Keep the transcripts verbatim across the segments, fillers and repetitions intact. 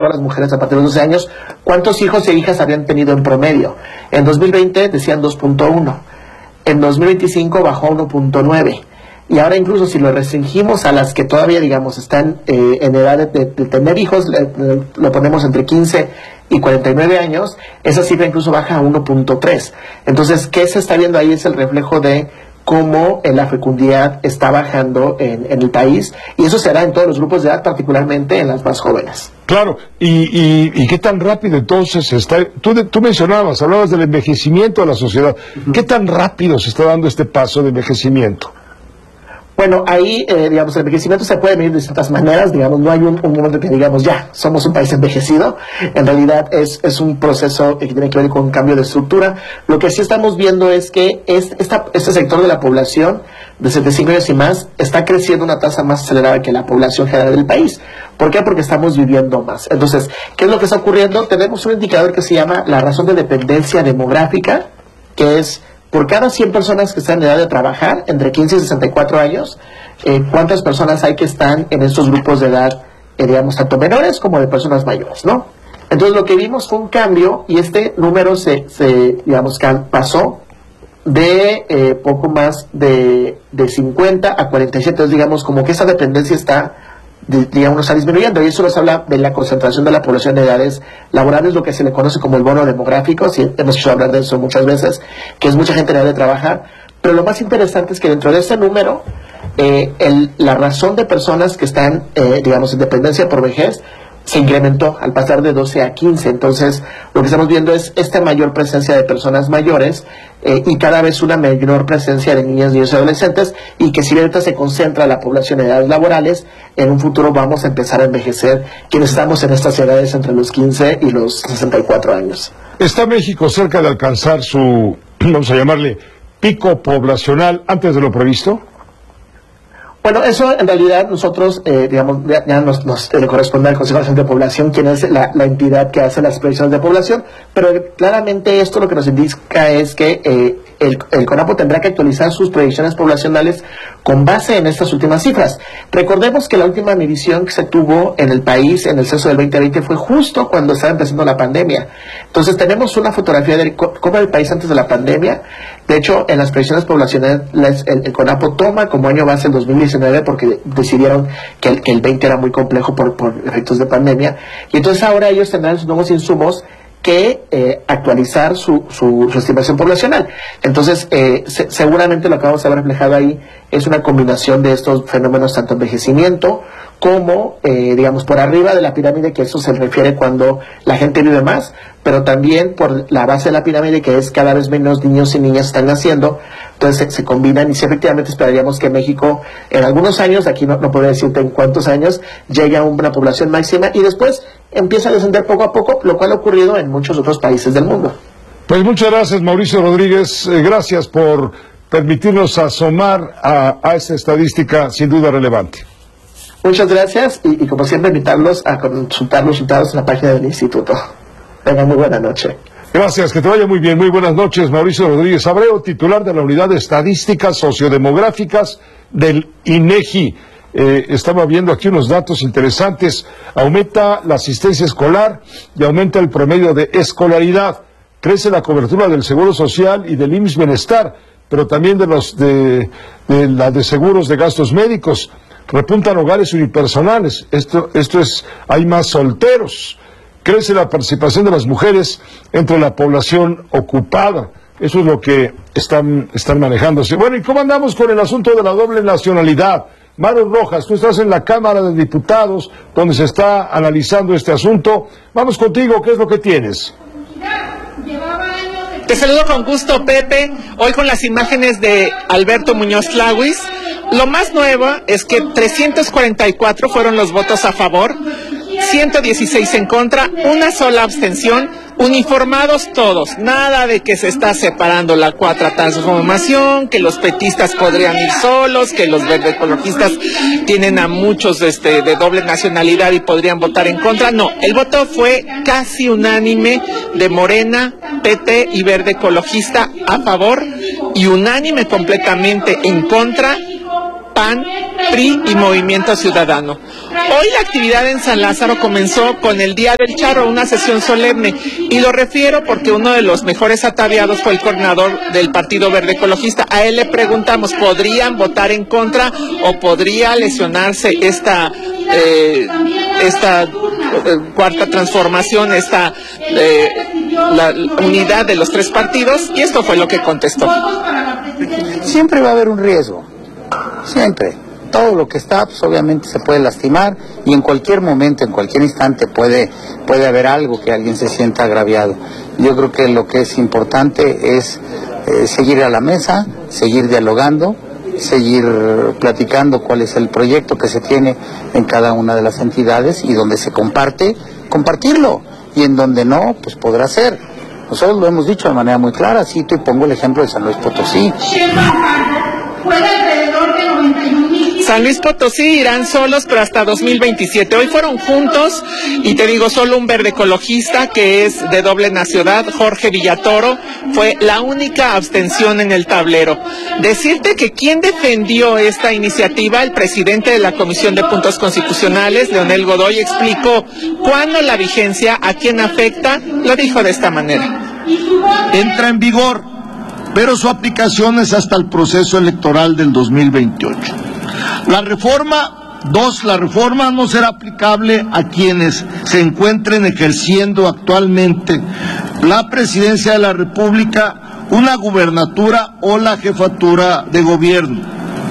todas las mujeres a partir de los doce años, ¿cuántos hijos e hijas habían tenido en promedio? En dos mil veinte decían dos punto uno, en dos mil veinticinco bajó a uno punto nueve, y ahora incluso si lo restringimos a las que todavía, digamos, están eh, en edad de, de, de tener hijos, le, le, lo ponemos entre quince y cuarenta y nueve años, esa cifra incluso baja a uno punto tres. Entonces, ¿qué se está viendo ahí? Es el reflejo de cómo la fecundidad está bajando en, en el país, y eso se da en todos los grupos de edad, particularmente en las más jóvenes. Claro, y, y, y qué tan rápido entonces está, tú, tú mencionabas, hablabas del envejecimiento de la sociedad, uh-huh. ¿Qué tan rápido se está dando este paso de envejecimiento? Bueno, ahí, eh, digamos, el envejecimiento se puede medir de distintas maneras, digamos, no hay un, un momento que digamos, ya, somos un país envejecido. En realidad es, es un proceso que tiene que ver con un cambio de estructura. Lo que sí estamos viendo es que es, esta, este sector de la población de setenta y cinco años y más está creciendo a una tasa más acelerada que la población general del país. ¿Por qué? Porque estamos viviendo más. Entonces, ¿qué es lo que está ocurriendo? Tenemos un indicador que se llama la razón de dependencia demográfica, que es por cada cien personas que están en edad de trabajar, entre quince y sesenta y cuatro años, eh, ¿cuántas personas hay que están en estos grupos de edad, eh, digamos, tanto menores como de personas mayores, ¿no? Entonces lo que vimos fue un cambio, y este número se, se digamos, pasó de eh, poco más de, de cincuenta a cuarenta y siete, entonces digamos, como que esa dependencia está, digamos, está disminuyendo, y eso nos habla de la concentración de la población de edades laborales, lo que se le conoce como el bono demográfico. Sí, hemos escuchado hablar de eso muchas veces, que es mucha gente en edad de trabajar, pero lo más interesante es que dentro de ese número, eh, el, la razón de personas que están, eh, digamos, en dependencia por vejez, se incrementó al pasar de doce a quince. Entonces lo que estamos viendo es esta mayor presencia de personas mayores, eh, y cada vez una menor presencia de niñas, niños y adolescentes, y que si ahorita se concentra la población en edades laborales, en un futuro vamos a empezar a envejecer quienes estamos en estas edades entre los quince y los sesenta y cuatro años. ¿Está México cerca de alcanzar su, vamos a llamarle, pico poblacional antes de lo previsto? Bueno, eso en realidad nosotros, eh, digamos, ya, ya nos, nos eh, corresponde al Consejo Nacional de Población, quien es la, la entidad que hace las previsiones de población, pero claramente esto lo que nos indica es que eh, el, el CONAPO tendrá que actualizar sus previsiones poblacionales con base en estas últimas cifras. Recordemos que la última medición que se tuvo en el país, en el censo del veinte veinte, fue justo cuando estaba empezando la pandemia. Entonces tenemos una fotografía de cómo era el país antes de la pandemia. De hecho, en las previsiones poblacionales, el, el CONAPO toma como año base el dos mil diecinueve, porque decidieron que el, que el veinte era muy complejo por, por efectos de pandemia, y entonces ahora ellos tendrán sus nuevos insumos que eh, actualizar su, su, su estimación poblacional. Entonces, eh, se, seguramente lo que vamos a ver reflejado ahí es una combinación de estos fenómenos, tanto envejecimiento como, eh, digamos, por arriba de la pirámide, que eso se refiere cuando la gente vive más, pero también por la base de la pirámide, que es cada vez menos niños y niñas están naciendo. Entonces se, se combinan, y sí, efectivamente esperaríamos que México en algunos años, aquí no, no podría decirte en cuántos años, llegue a una población máxima y después empieza a descender poco a poco, lo cual ha ocurrido en muchos otros países del mundo. Pues muchas gracias, Mauricio Rodríguez, eh, gracias por permitirnos asomar a, a esta estadística sin duda relevante. Muchas gracias, y, y como siempre invitarlos a consultar los resultados en la página del instituto. Tengan muy buena noche. Gracias, que te vaya muy bien. Muy buenas noches, Mauricio Rodríguez Abreu, titular de la Unidad de Estadísticas Sociodemográficas del INEGI. Eh, estaba viendo aquí unos datos interesantes. Aumenta la asistencia escolar y aumenta el promedio de escolaridad. Crece la cobertura del Seguro Social y del I M S S Bienestar, pero también de los de, de la de seguros de gastos médicos. Repuntan hogares unipersonales. Esto, esto es, hay más solteros. Crece la participación de las mujeres entre la población ocupada. Eso es lo que están, están manejándose. Bueno, ¿y cómo andamos con el asunto de la doble nacionalidad? Mario Rojas, tú estás en la Cámara de Diputados, donde se está analizando este asunto. Vamos contigo, ¿qué es lo que tienes? Te saludo con gusto, Pepe, hoy con las imágenes de Alberto Muñoz Tlahuis. Lo más nuevo es que trescientos cuarenta y cuatro fueron los votos a favor, ciento dieciséis en contra, una sola abstención, uniformados todos, nada de que se está separando la cuarta transformación, que los petistas podrían ir solos, que los verde ecologistas tienen a muchos este, de doble nacionalidad y podrían votar en contra. No, el voto fue casi unánime de Morena, P T y verde ecologista a favor, y unánime completamente en contra P A N, P R I y Movimiento Ciudadano. Hoy la actividad en San Lázaro comenzó con el Día del Charro, una sesión solemne, y lo refiero porque uno de los mejores ataviados fue el coordinador del Partido Verde Ecologista. A él le preguntamos, ¿podrían votar en contra o podría lesionarse esta eh, esta eh, cuarta transformación, esta eh, la, la unidad de los tres partidos? Y esto fue lo que contestó. Siempre va a haber un riesgo, siempre. Todo lo que está, pues obviamente se puede lastimar y en cualquier momento, en cualquier instante puede, puede haber algo que alguien se sienta agraviado. Yo creo que lo que es importante es eh, seguir a la mesa, seguir dialogando, seguir platicando cuál es el proyecto que se tiene en cada una de las entidades y donde se comparte, compartirlo, y en donde no, pues podrá ser. Nosotros lo hemos dicho de manera muy clara, cito y pongo el ejemplo de San Luis Potosí. San Luis Potosí irán solos, pero hasta dos mil veintisiete. Hoy fueron juntos, y te digo, solo un verde ecologista, que es de doble nacionalidad, Jorge Villatoro, fue la única abstención en el tablero. Decirte que quien defendió esta iniciativa, el presidente de la Comisión de Puntos Constitucionales, Leonel Godoy, explicó cuándo la vigencia, a quién afecta, lo dijo de esta manera. Entra en vigor, pero su aplicación es hasta el proceso electoral del dos mil veintiocho. La reforma, dos, la reforma no será aplicable a quienes se encuentren ejerciendo actualmente la presidencia de la República, una gubernatura o la jefatura de gobierno.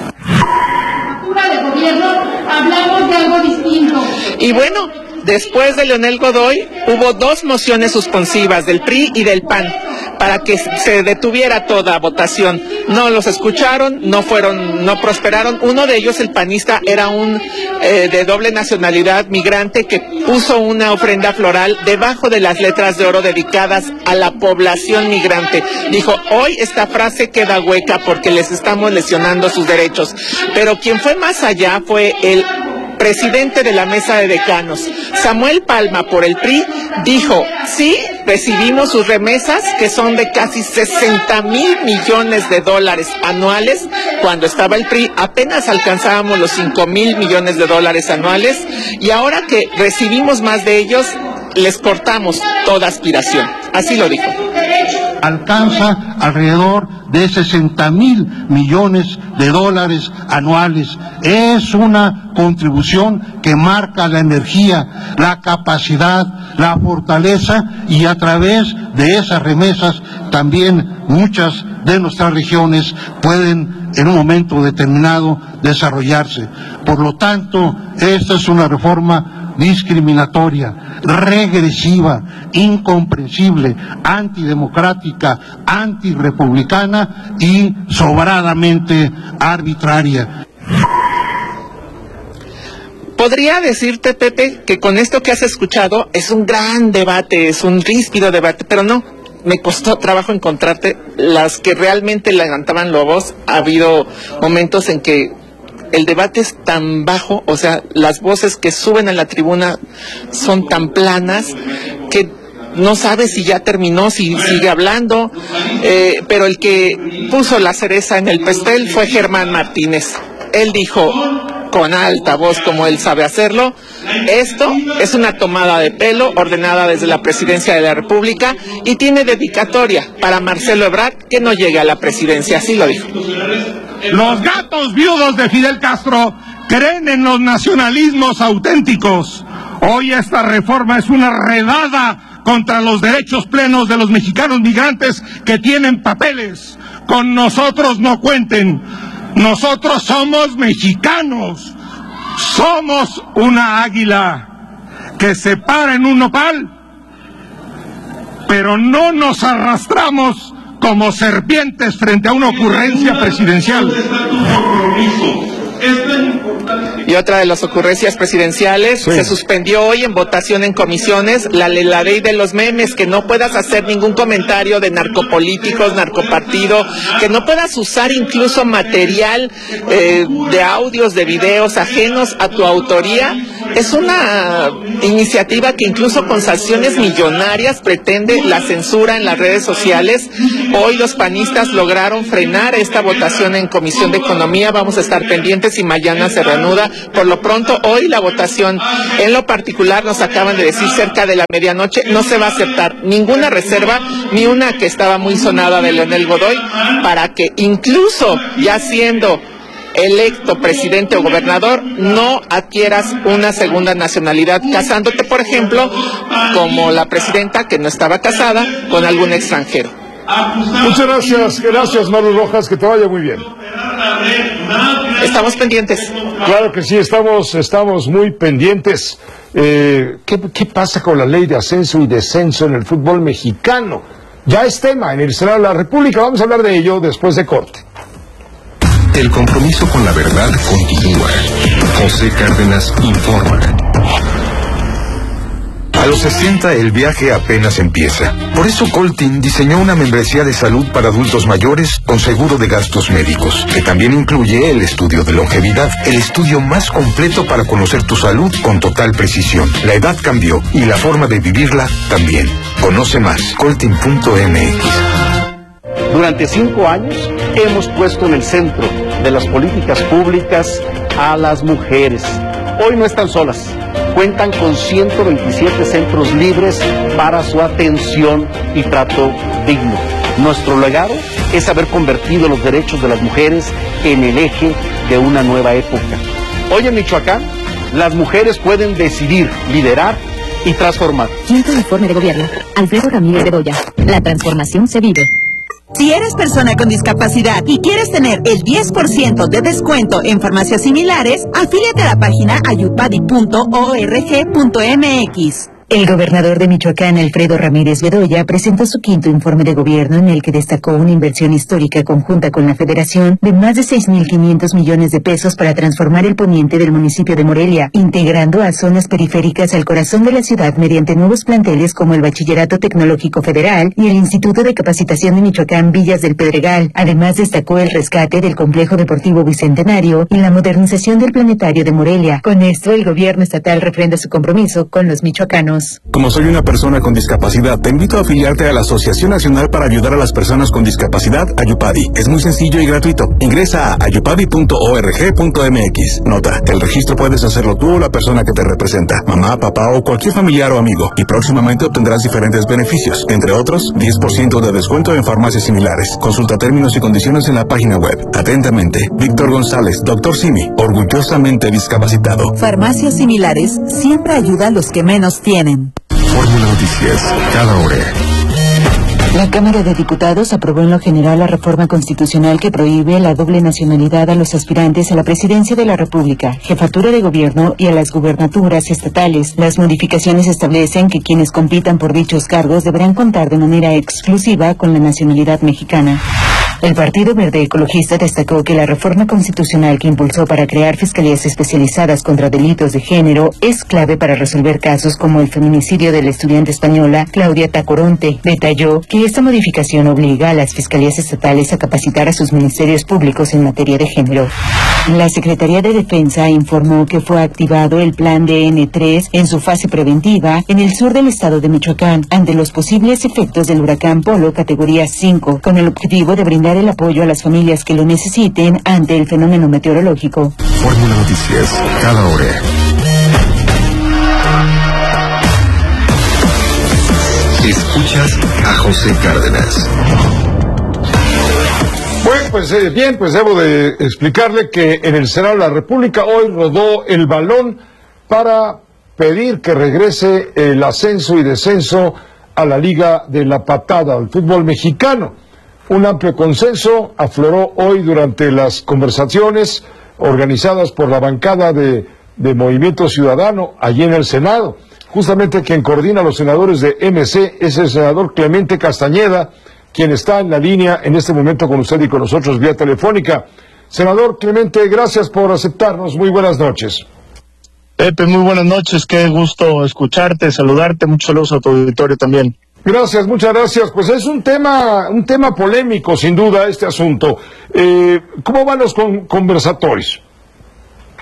Jefatura de gobierno, hablamos de algo distinto. Y bueno, después de Leonel Godoy, hubo dos mociones suspensivas del P R I y del P A N para que se detuviera toda votación. No los escucharon, no fueron, no prosperaron. Uno de ellos, el panista, era un eh, de doble nacionalidad migrante que puso una ofrenda floral debajo de las letras de oro dedicadas a la población migrante. Dijo, hoy esta frase queda hueca porque les estamos lesionando sus derechos. Pero quien fue más allá fue el presidente de la mesa de decanos, Samuel Palma, por el P R I, dijo, sí, recibimos sus remesas, que son de casi sesenta mil millones de dólares anuales. Cuando estaba el P R I apenas alcanzábamos los cinco mil millones de dólares anuales, y ahora que recibimos más de ellos, les cortamos toda aspiración. Así lo dijo. Alcanza alrededor de sesenta mil millones de dólares anuales. Es una contribución que marca la energía, la capacidad, la fortaleza, y a través de esas remesas también muchas de nuestras regiones pueden en un momento determinado desarrollarse. Por lo tanto, esta es una reforma discriminatoria, regresiva, incomprensible, antidemocrática, antirrepublicana y sobradamente arbitraria. Podría decirte, Pepe, que con esto que has escuchado es un gran debate, es un ríspido debate, pero no, me costó trabajo encontrarte las que realmente levantaban la voz. Ha habido momentos en que el debate es tan bajo, o sea, las voces que suben a la tribuna son tan planas que no sabes si ya terminó, si sigue hablando, eh, pero el que puso la cereza en el pastel fue Germán Martínez. Él dijo con alta voz, como él sabe hacerlo, esto es una tomada de pelo ordenada desde la presidencia de la República y tiene dedicatoria para Marcelo Ebrard, que no llegue a la presidencia. Así lo dijo. Los gatos viudos de Fidel Castro creen en los nacionalismos auténticos. Hoy esta reforma es una redada contra los derechos plenos de los mexicanos migrantes que tienen papeles. Con nosotros no cuenten. Nosotros somos mexicanos. Somos una águila que se para en un nopal, pero no nos arrastramos como serpientes frente a una ocurrencia presidencial. Y otra de las ocurrencias presidenciales, sí. Se suspendió hoy en votación en comisiones la, la ley de los memes, que no puedas hacer ningún comentario de narcopolíticos, narcopartido, que no puedas usar incluso material eh, de audios, de videos ajenos a tu autoría, Es una iniciativa que incluso con sanciones millonarias pretende la censura en las redes sociales. Hoy los panistas lograron frenar esta votación en Comisión de Economía. Vamos a estar pendientes y mañana se reanuda. Por lo pronto, hoy la votación, en lo particular, nos acaban de decir cerca de la medianoche, no se va a aceptar ninguna reserva, ni una que estaba muy sonada de Leonel Godoy, para que incluso ya siendo electo presidente o gobernador, no adquieras una segunda nacionalidad casándote, por ejemplo, como la presidenta que no estaba casada con algún extranjero. Muchas gracias, gracias Maru Rojas, que te vaya muy bien. Estamos pendientes. Claro que sí, estamos, estamos muy pendientes. Eh, ¿qué, ¿Qué pasa con la ley de ascenso y descenso en el fútbol mexicano? Ya es tema en el Senado de la República, vamos a hablar de ello después de corte. El compromiso con la verdad continúa. José Cárdenas informa. A los sesenta el viaje apenas empieza. Por eso Coltin diseñó una membresía de salud para adultos mayores con seguro de gastos médicos, que también incluye el estudio de longevidad, el estudio más completo para conocer tu salud con total precisión. La edad cambió y la forma de vivirla también. Conoce más, coltin punto m x. Durante cinco años hemos puesto en el centro de las políticas públicas a las mujeres. Hoy no están solas. Cuentan con ciento veintisiete centros libres para su atención y trato digno. Nuestro legado es haber convertido los derechos de las mujeres en el eje de una nueva época. Hoy en Michoacán, las mujeres pueden decidir, liderar y transformar. Quinto informe de gobierno. Alfredo Ramírez Bedoya. La transformación se vive. Si eres persona con discapacidad y quieres tener el diez por ciento de descuento en farmacias similares, afíliate a la página ayupadi punto org punto m x. El gobernador de Michoacán, Alfredo Ramírez Bedoya, presentó su quinto informe de gobierno en el que destacó una inversión histórica conjunta con la Federación de más de seis mil quinientos millones de pesos para transformar el poniente del municipio de Morelia, integrando a zonas periféricas al corazón de la ciudad mediante nuevos planteles como el Bachillerato Tecnológico Federal y el Instituto de Capacitación de Michoacán Villas del Pedregal. Además, destacó el rescate del Complejo Deportivo Bicentenario y la modernización del Planetario de Morelia. Con esto, el gobierno estatal refrenda su compromiso con los michoacanos. Como soy una persona con discapacidad, te invito a afiliarte a la Asociación Nacional para Ayudar a las Personas con Discapacidad, Ayupadi. Es muy sencillo y gratuito. Ingresa a ayupadi punto org punto m x. Nota, el registro puedes hacerlo tú o la persona que te representa, mamá, papá o cualquier familiar o amigo, y próximamente obtendrás diferentes beneficios, entre otros, diez por ciento de descuento en farmacias similares. Consulta términos y condiciones en la página web. Atentamente, Víctor González, doctor Simi, orgullosamente discapacitado. Farmacias similares siempre ayuda a los que menos tienen. Fórmula Noticias, cada hora. La Cámara de Diputados aprobó en lo general la reforma constitucional que prohíbe la doble nacionalidad a los aspirantes a la presidencia de la República, jefatura de gobierno y a las gubernaturas estatales. Las modificaciones establecen que quienes compitan por dichos cargos deberán contar de manera exclusiva con la nacionalidad mexicana. El Partido Verde Ecologista destacó que la reforma constitucional que impulsó para crear fiscalías especializadas contra delitos de género es clave para resolver casos como el feminicidio de la estudiante española Claudia Tacoronte. Detalló que esta modificación obliga a las fiscalías estatales a capacitar a sus ministerios públicos en materia de género. La Secretaría de Defensa informó que fue activado el plan D N tres en su fase preventiva en el sur del estado de Michoacán ante los posibles efectos del huracán Polo categoría cinco, con el objetivo de brindar el apoyo a las familias que lo necesiten ante el fenómeno meteorológico. Fórmula Noticias, cada hora. Escuchas a José Cárdenas. Bueno, pues eh, bien, pues debo de explicarle que en el Senado de la República hoy rodó el balón para pedir que regrese el ascenso y descenso a la Liga de la Patada, al fútbol mexicano. Un amplio consenso afloró hoy durante las conversaciones organizadas por la bancada de, de Movimiento Ciudadano allí en el Senado. Justamente quien coordina a los senadores de M C es el senador Clemente Castañeda, quien está en la línea en este momento con usted y con nosotros vía telefónica. Senador Clemente, gracias por aceptarnos. Muy buenas noches. Pepe, muy buenas noches. Qué gusto escucharte, saludarte. Muchos saludos a tu auditorio también. Gracias, muchas gracias. Pues es un tema, un tema polémico, sin duda, este asunto. Eh, ¿Cómo van los con, conversatorios?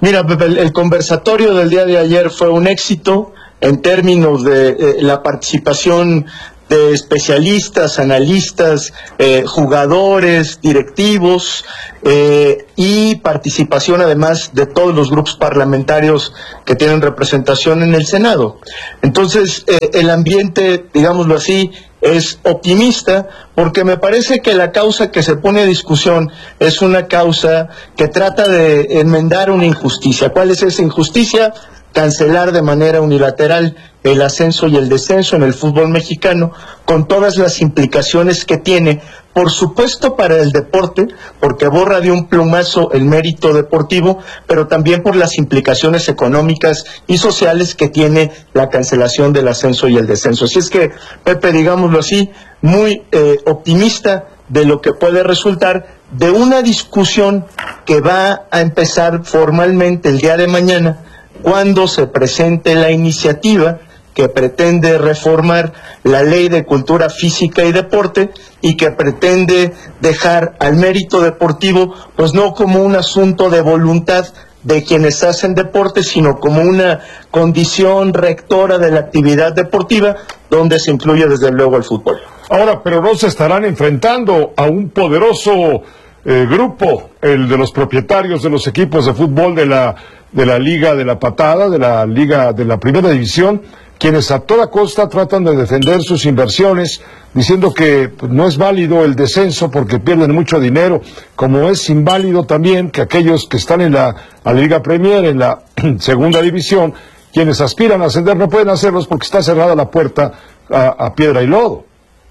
Mira, Pepe, el, el conversatorio del día de ayer fue un éxito en términos de eh, la participación de especialistas, analistas, eh, jugadores, directivos eh, y participación además de todos los grupos parlamentarios que tienen representación en el Senado. Entonces, eh, el ambiente, digámoslo así, es optimista porque me parece que la causa que se pone a discusión es una causa que trata de enmendar una injusticia. ¿Cuál es esa injusticia? Cancelar de manera unilateral el ascenso y el descenso en el fútbol mexicano, con todas las implicaciones que tiene, por supuesto para el deporte, porque borra de un plumazo el mérito deportivo, pero también por las implicaciones económicas y sociales que tiene la cancelación del ascenso y el descenso. Así es que, Pepe, digámoslo así, muy eh, optimista de lo que puede resultar de una discusión que va a empezar formalmente el día de mañana, cuando se presente la iniciativa que pretende reformar la Ley de Cultura Física y Deporte y que pretende dejar al mérito deportivo, pues no como un asunto de voluntad de quienes hacen deporte, sino como una condición rectora de la actividad deportiva, donde se incluye desde luego el fútbol. Ahora, pero no se estarán enfrentando a un poderoso eh, grupo, el de los propietarios de los equipos de fútbol de la de la Liga de la Patada, de la Liga de la Primera División, quienes a toda costa tratan de defender sus inversiones, diciendo que pues, no es válido el descenso porque pierden mucho dinero, como es inválido también que aquellos que están en la, a la Liga Premier, en la Segunda División, quienes aspiran a ascender no pueden hacerlos porque está cerrada la puerta a, a piedra y lodo.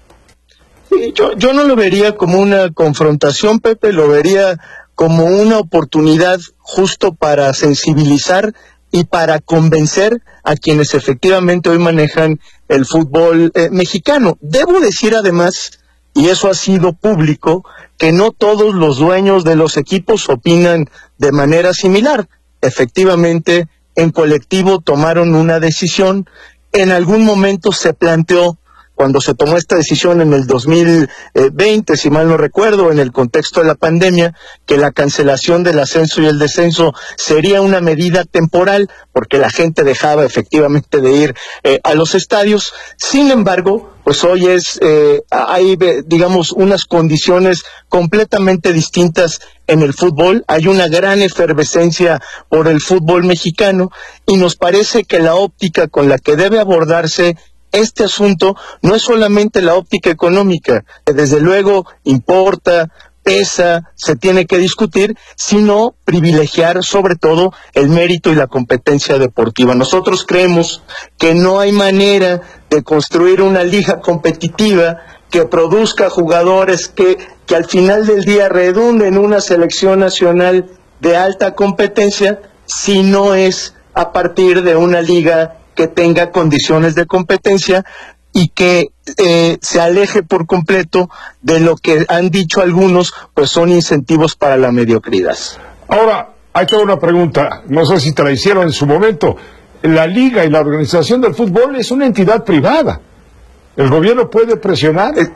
Sí, yo, yo no lo vería como una confrontación, Pepe, lo vería como una oportunidad justo para sensibilizar y para convencer a quienes efectivamente hoy manejan el fútbol eh, mexicano. Debo decir además, y eso ha sido público, que no todos los dueños de los equipos opinan de manera similar. Efectivamente, en colectivo tomaron una decisión, en algún momento se planteó, cuando se tomó esta decisión en el dos mil veinte, si mal no recuerdo, en el contexto de la pandemia, que la cancelación del ascenso y el descenso sería una medida temporal, porque la gente dejaba efectivamente de ir eh, a los estadios. Sin embargo, pues hoy es, eh, hay, digamos, unas condiciones completamente distintas en el fútbol. Hay una gran efervescencia por el fútbol mexicano y nos parece que la óptica con la que debe abordarse este asunto no es solamente la óptica económica, que desde luego importa, pesa, se tiene que discutir, sino privilegiar sobre todo el mérito y la competencia deportiva. Nosotros creemos que no hay manera de construir una liga competitiva que produzca jugadores que, que al final del día redunden en una selección nacional de alta competencia si no es a partir de una liga que tenga condiciones de competencia y que eh, se aleje por completo de lo que han dicho algunos, pues son incentivos para la mediocridad. Ahora, hay toda una pregunta, no sé si te la hicieron en su momento. La Liga y la organización del fútbol es una entidad privada. ¿El gobierno puede presionar? Eh,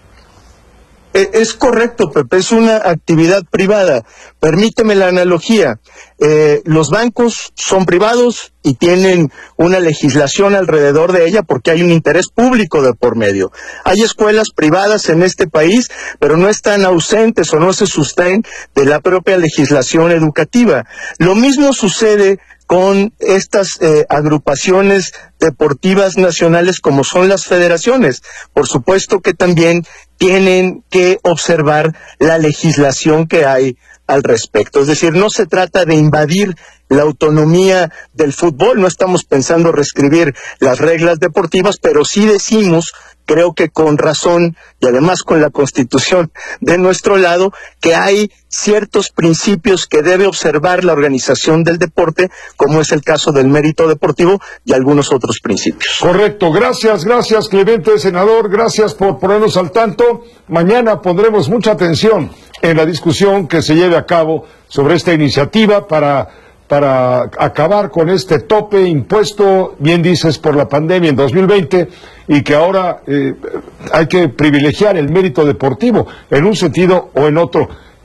Es correcto, Pepe, es una actividad privada. Permíteme la analogía. Eh, los bancos son privados y tienen una legislación alrededor de ella porque hay un interés público de por medio. Hay escuelas privadas en este país, pero no están ausentes o no se sustraen de la propia legislación educativa. Lo mismo sucede con estas eh, agrupaciones deportivas nacionales como son las federaciones. Por supuesto que también tienen que observar la legislación que hay al respecto. Es decir, no se trata de invadir la autonomía del fútbol, no estamos pensando reescribir las reglas deportivas, pero sí decimos, creo que con razón y además con la Constitución de nuestro lado, que hay ciertos principios que debe observar la organización del deporte, como es el caso del mérito deportivo y algunos otros principios. Correcto, gracias, gracias Clemente, senador, gracias por ponernos al tanto. Mañana pondremos mucha atención en la discusión que se lleve a cabo sobre esta iniciativa para, para acabar con este tope impuesto, bien dices, por la pandemia en dos mil veinte, y que ahora eh, hay que privilegiar el mérito deportivo en un sentido o en otro.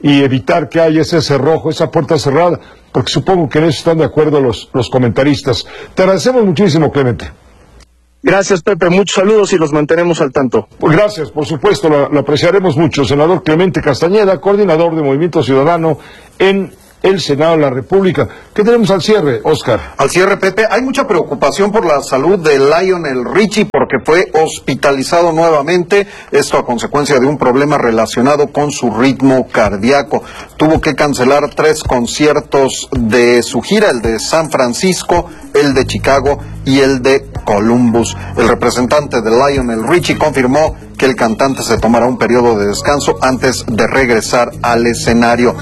y evitar que haya ese cerrojo, esa puerta cerrada, porque supongo que en eso están de acuerdo los, los comentaristas. Te agradecemos muchísimo, Clemente. Gracias, Pepe. Muchos saludos y los mantenemos al tanto. Pues gracias, por supuesto, lo, lo apreciaremos mucho. Senador Clemente Castañeda, coordinador de Movimiento Ciudadano en el Senado de la República. ¿Qué tenemos al cierre, Oscar? Al cierre, Pepe, hay mucha preocupación por la salud de Lionel Richie porque fue hospitalizado nuevamente, esto a consecuencia de un problema relacionado con su ritmo cardíaco. Tuvo que cancelar tres conciertos de su gira, el de San Francisco, el de Chicago y el de Columbus. El representante de Lionel Richie confirmó que el cantante se tomará un periodo de descanso antes de regresar al escenario.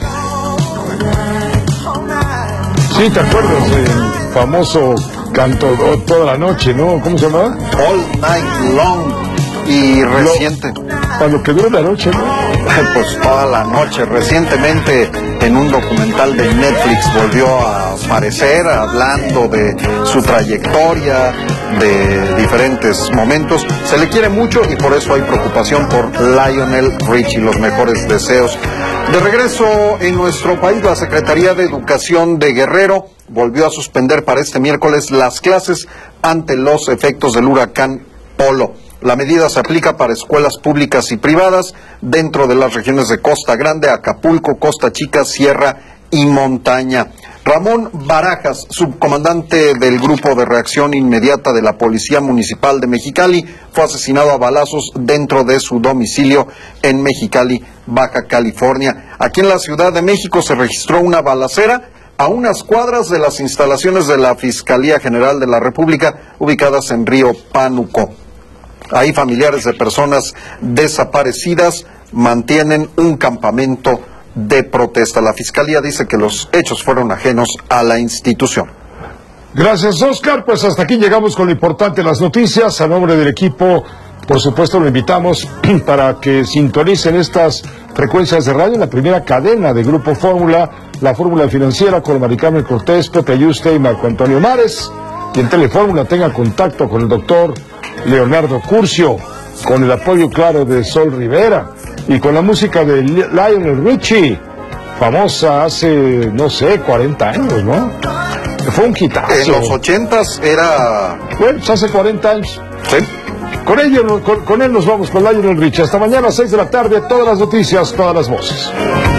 Sí, ¿te acuerdas del famoso canto toda la noche, no? ¿Cómo se llama? All Night Long. Y reciente. Para lo que dura la noche, ¿no? Pues toda la noche. Recientemente en un documental de Netflix volvió a aparecer hablando de su trayectoria, de diferentes momentos. Se le quiere mucho y por eso hay preocupación por Lionel Richie. Los mejores deseos. De regreso en nuestro país, la Secretaría de Educación de Guerrero volvió a suspender para este miércoles las clases ante los efectos del huracán Polo. La medida se aplica para escuelas públicas y privadas dentro de las regiones de Costa Grande, Acapulco, Costa Chica, Sierra y Montaña. Ramón Barajas, subcomandante del Grupo de Reacción Inmediata de la Policía Municipal de Mexicali, fue asesinado a balazos dentro de su domicilio en Mexicali, Baja California. Aquí en la Ciudad de México se registró una balacera a unas cuadras de las instalaciones de la Fiscalía General de la República, ubicadas en Río Pánuco. Ahí familiares de personas desaparecidas mantienen un campamento de protesta. La Fiscalía dice que los hechos fueron ajenos a la institución. Gracias, Oscar. Pues hasta aquí llegamos con lo importante de las noticias. A nombre del equipo, por supuesto, lo invitamos para que sintonicen estas frecuencias de radio en la primera cadena de Grupo Fórmula, la Fórmula Financiera, con Mari Carmen Cortés, Pepe Yuste y Marco Antonio Mares. Y en Telefórmula tenga contacto con el doctor Leonardo Curcio, con el apoyo claro de Sol Rivera y con la música de Lionel Richie, famosa hace, no sé, cuarenta años, ¿no? Fue un hitazo. En los ochentas era... Bueno, pues hace cuarenta años. Sí. Con, ello, con, con él nos vamos con Lionel Richie. Hasta mañana a seis de la tarde, todas las noticias, todas las voces.